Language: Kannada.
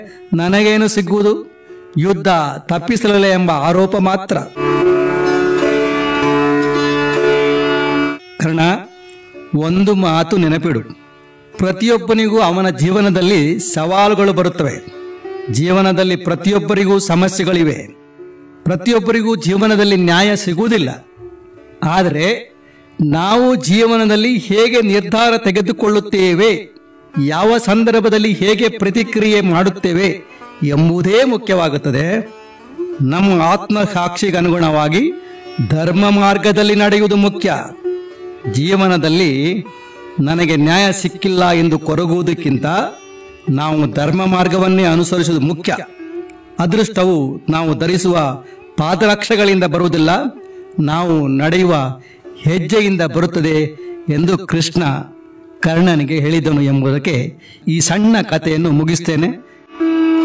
ನನಗೇನು ಸಿಗುವುದು? ಯುದ್ಧ ತಪ್ಪಿಸಲಿಲ್ಲ ಎಂಬ ಆರೋಪ ಮಾತ್ರ. ಕರ್ಣ, ಒಂದು ಮಾತು ನೆನಪಿಡು. ಪ್ರತಿಯೊಬ್ಬನಿಗೂ ಅವನ ಜೀವನದಲ್ಲಿ ಸವಾಲುಗಳು ಬರುತ್ತವೆ. ಜೀವನದಲ್ಲಿ ಪ್ರತಿಯೊಬ್ಬರಿಗೂ ಸಮಸ್ಯೆಗಳಿವೆ. ಪ್ರತಿಯೊಬ್ಬರಿಗೂ ಜೀವನದಲ್ಲಿ ನ್ಯಾಯ ಸಿಗುವುದಿಲ್ಲ. ಆದರೆ ನಾವು ಜೀವನದಲ್ಲಿ ಹೇಗೆ ನಿರ್ಧಾರ ತೆಗೆದುಕೊಳ್ಳುತ್ತೇವೆ, ಯಾವ ಸಂದರ್ಭದಲ್ಲಿ ಹೇಗೆ ಪ್ರತಿಕ್ರಿಯೆ ಮಾಡುತ್ತೇವೆ ಎಂಬುದೇ ಮುಖ್ಯವಾಗುತ್ತದೆ. ನಮ್ಮ ಆತ್ಮಸಾಕ್ಷಿಗನುಗುಣವಾಗಿ ಧರ್ಮ ಮಾರ್ಗದಲ್ಲಿ ನಡೆಯುವುದು ಮುಖ್ಯ. ಜೀವನದಲ್ಲಿ ನನಗೆ ನ್ಯಾಯ ಸಿಕ್ಕಿಲ್ಲ ಎಂದು ಕೊರಗುವುದಕ್ಕಿಂತ ನಾವು ಧರ್ಮ ಮಾರ್ಗವನ್ನೇ ಅನುಸರಿಸುವುದು ಮುಖ್ಯ. ಅದೃಷ್ಟವು ನಾವು ಧರಿಸುವ ಪಾದರಕ್ಷೆಗಳಿಂದ ಬರುವುದಿಲ್ಲ, ನಾವು ನಡೆಯುವ ಹೆಜ್ಜೆಯಿಂದ ಬರುತ್ತದೆ ಎಂದು ಕೃಷ್ಣ ಕರ್ಣನಿಗೆ ಹೇಳಿದನು ಎಂಬುದಕ್ಕೆ ಈ ಸಣ್ಣ ಕಥೆಯನ್ನು ಮುಗಿಸ್ತೇನೆ.